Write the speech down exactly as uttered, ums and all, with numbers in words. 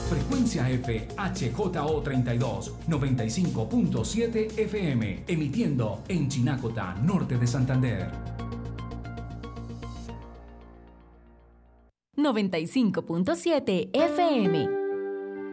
Frecuencia F H J O treinta y dos, noventa y cinco punto siete F M, emitiendo en Chinacota, norte de Santander. noventa y cinco punto siete F M.